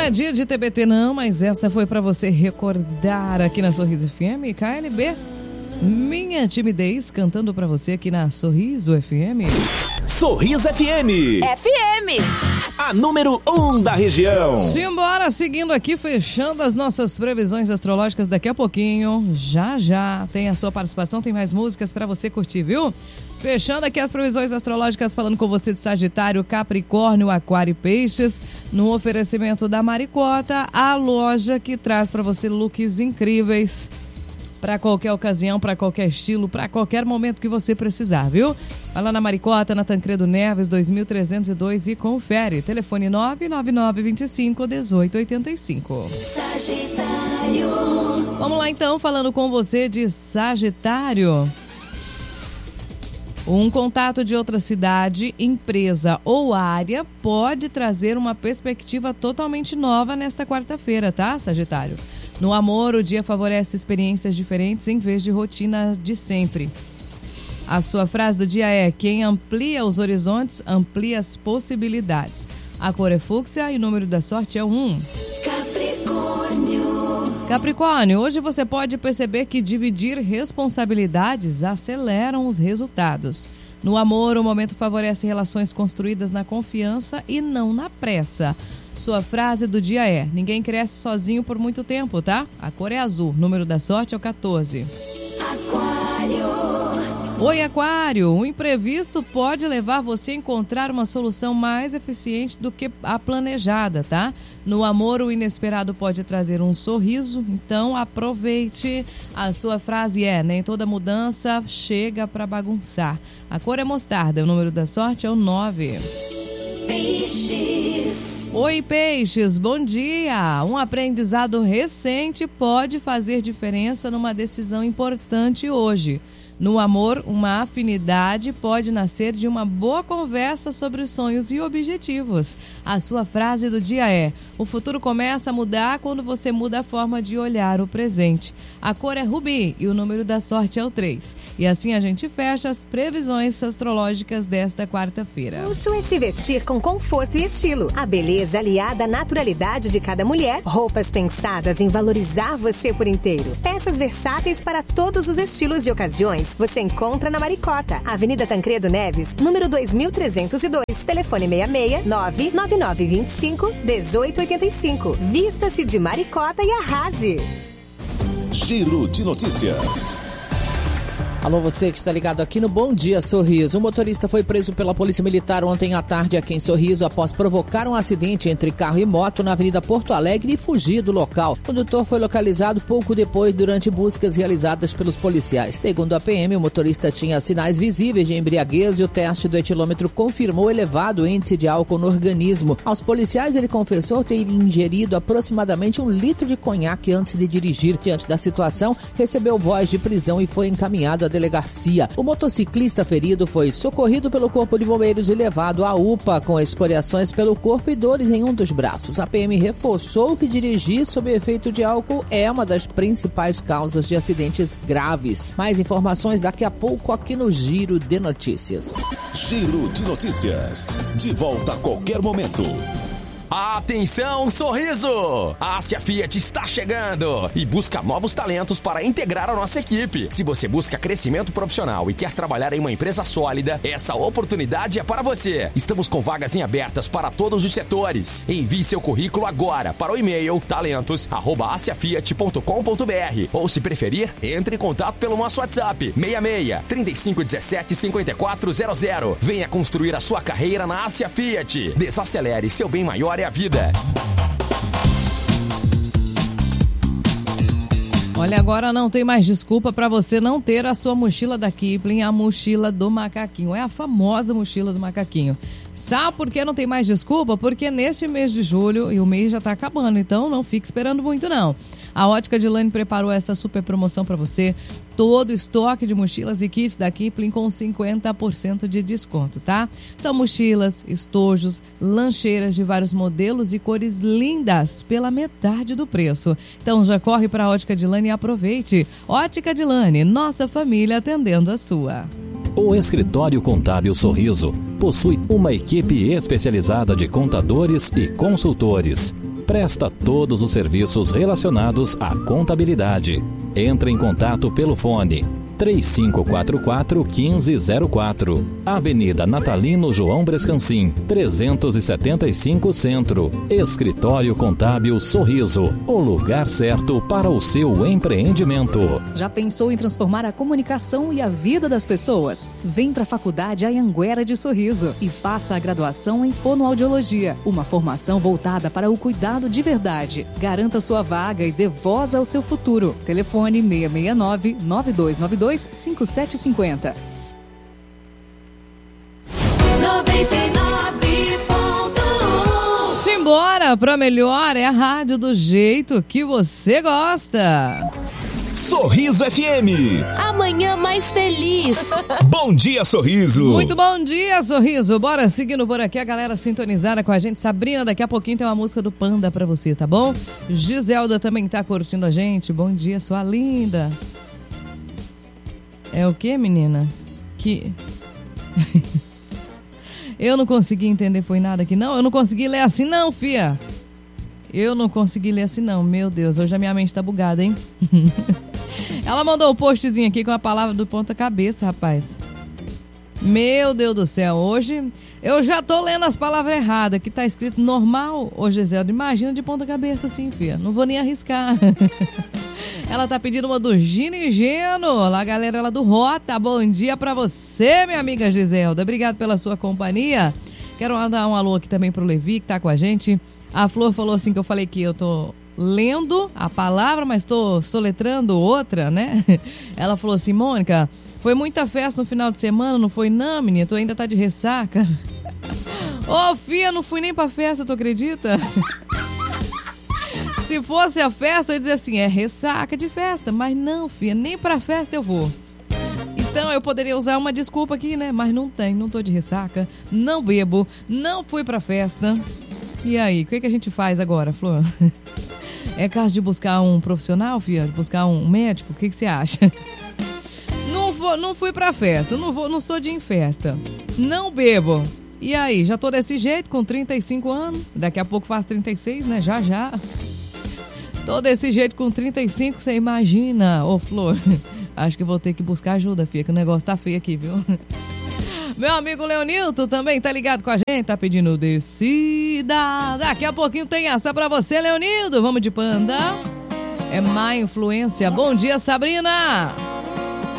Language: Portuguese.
é dia de TBT não, mas essa foi pra você recordar aqui na Sorriso FM. KLB, Minha Timidez, cantando pra você aqui na Sorriso FM. Sorriso FM. A número 1 da região. Simbora, seguindo aqui, fechando as nossas previsões astrológicas daqui a pouquinho. Já tem a sua participação, tem mais músicas pra você curtir, viu? Fechando aqui as previsões astrológicas, falando com você de Sagitário, Capricórnio, Aquário e Peixes, no oferecimento da Maricota, a loja que traz pra você looks incríveis para qualquer ocasião, para qualquer estilo, para qualquer momento que você precisar, viu? Vai lá na Maricota, na Tancredo Neves, 2302 e confere. Telefone 99925-1885. Sagitário. Vamos lá então, falando com você de Sagitário. Um contato de outra cidade, empresa ou área pode trazer uma perspectiva totalmente nova nesta quarta-feira, tá, Sagitário? No amor, o dia favorece experiências diferentes em vez de rotina de sempre. A sua frase do dia é: quem amplia os horizontes, amplia as possibilidades. A cor é fúcsia e o número da sorte é 1. Capricórnio, hoje você pode perceber que dividir responsabilidades aceleram os resultados. No amor, o momento favorece relações construídas na confiança e não na pressa. Sua frase do dia é: ninguém cresce sozinho por muito tempo, tá? A cor é azul, número da sorte é o 14. Oi, Aquário, o imprevisto pode levar você a encontrar uma solução mais eficiente do que a planejada, tá? No amor, o inesperado pode trazer um sorriso, então aproveite. A sua frase é: nem toda mudança chega para bagunçar. A cor é mostarda, o número da sorte é o 9. Peixes. Oi, Peixes, bom dia! Um aprendizado recente pode fazer diferença numa decisão importante hoje. No amor, uma afinidade pode nascer de uma boa conversa sobre sonhos e objetivos. A sua frase do dia é: o futuro começa a mudar quando você muda a forma de olhar o presente. A cor é rubi e o número da sorte é o 3. E assim a gente fecha as previsões astrológicas desta quarta-feira. Luxo é se vestir com conforto e estilo. A beleza aliada à naturalidade de cada mulher. Roupas pensadas em valorizar você por inteiro. Peças versáteis para todos os estilos e ocasiões. Você encontra na Maricota, Avenida Tancredo Neves, número 2302. Telefone 66-99925-1885. Vista-se de Maricota e arrase. Giro de notícias. Alô, você que está ligado aqui no Bom Dia Sorriso. Um motorista foi preso pela Polícia Militar ontem à tarde aqui em Sorriso após provocar um acidente entre carro e moto na Avenida Porto Alegre e fugir do local. O condutor foi localizado pouco depois durante buscas realizadas pelos policiais. Segundo a PM, o motorista tinha sinais visíveis de embriaguez e o teste do etilômetro confirmou elevado índice de álcool no organismo. Aos policiais, ele confessou ter ingerido aproximadamente 1 litro de conhaque antes de dirigir. Diante da situação, recebeu voz de prisão e foi encaminhado à delegacia. O motociclista ferido foi socorrido pelo Corpo de Bombeiros e levado à UPA com escoriações pelo corpo e dores em um dos braços. A PM reforçou que dirigir sob efeito de álcool é uma das principais causas de acidentes graves. Mais informações daqui a pouco aqui no Giro de Notícias. Giro de Notícias. De volta a qualquer momento. Atenção, Sorriso! A Ásia Fiat está chegando e busca novos talentos para integrar a nossa equipe. Se você busca crescimento profissional e quer trabalhar em uma empresa sólida, essa oportunidade é para você. Estamos com vagas em abertas para todos os setores. Envie seu currículo agora para o e-mail talentos@asiafiat.com.br ou, se preferir, entre em contato pelo nosso WhatsApp 66 3517 5400. Venha construir a sua carreira na Ásia Fiat. Desacelere, seu bem maior é a vida. Olha, agora não tem mais desculpa para você não ter a sua mochila da Kipling, a mochila do macaquinho. É a famosa mochila do macaquinho. Sabe por que não tem mais desculpa? Porque neste mês de julho, e o mês já está acabando, então não fique esperando muito não. A Ótica Dilane preparou essa super promoção para você. Todo estoque de mochilas e kits da Kipling com 50% de desconto, tá? São mochilas, estojos, lancheiras de vários modelos e cores lindas pela metade do preço. Então já corre para a Ótica Dilane e aproveite. Ótica Dilane, nossa família atendendo a sua. O Escritório Contábil Sorriso possui uma equipe especializada de contadores e consultores. presta todos os serviços relacionados à contabilidade. Entre em contato pelo fone 3544-1504, Avenida Natalino João Brescancin, 375 Centro. Escritório Contábil Sorriso, o lugar certo para o seu empreendimento. Já pensou em transformar a comunicação e a vida das pessoas? Vem para a Faculdade Anhanguera de Sorriso e faça a graduação em Fonoaudiologia, uma formação voltada para o cuidado de verdade. Garanta sua vaga e dê voz ao seu futuro. Telefone 669-9292-5750. 99.1 Simbora pra melhor, é a rádio do jeito que você gosta. Sorriso FM. Amanhã mais feliz. Bom dia, Sorriso. Muito bom dia, Sorriso. Bora seguindo por aqui, a galera sintonizada com a gente. Sabrina, daqui a pouquinho tem uma música do Panda pra você, tá bom? Giselda também tá curtindo a gente. Bom dia, sua linda. É o que, menina? Que... Eu não consegui entender, foi nada aqui. Não, eu não consegui ler assim não, fia. Eu não consegui ler assim não. Meu Deus, hoje a minha mente tá bugada, hein? Ela mandou um postzinho aqui com a palavra do ponta cabeça, rapaz. Meu Deus do céu, hoje eu já tô lendo as palavras erradas, que tá escrito normal. Ô, Giselda, imagina de ponta cabeça assim, fia. Não vou nem arriscar. Ela tá pedindo uma do Gino e Geno. Lá, galera, ela do Rota. Bom dia pra você, minha amiga Giselda. Obrigado pela sua companhia. Quero mandar um alô aqui também pro Levi, que tá com a gente. A Flor falou assim, que eu falei que eu tô lendo a palavra, mas tô soletrando outra, né? Ela falou assim, Mônica, foi muita festa no final de semana, não foi não, menina? Tu ainda tá de ressaca? Ô, fia, não fui nem pra festa, tu acredita? Se fosse a festa, eu ia dizer assim, é ressaca de festa. Mas não, filha, nem pra festa eu vou. Então eu poderia usar uma desculpa aqui, né? Mas não tem, não tô de ressaca, não bebo, não fui pra festa. E aí, o que a gente faz agora, Flor? É caso de buscar um profissional, filha? De buscar um médico? O que você acha? Não fui pra festa, não sou de ir em festa. Não bebo. E aí, já tô desse jeito, com 35 anos. Daqui a pouco faço 36, né? Já. Tô desse jeito com 35, você imagina, ô Flor. Acho que vou ter que buscar ajuda, filha, que o negócio tá feio aqui, viu? Meu amigo Leonilton também tá ligado com a gente, tá pedindo descida. Daqui a pouquinho tem essa pra você, Leonildo. Vamos de Panda. É má influência. Bom dia, Sabrina.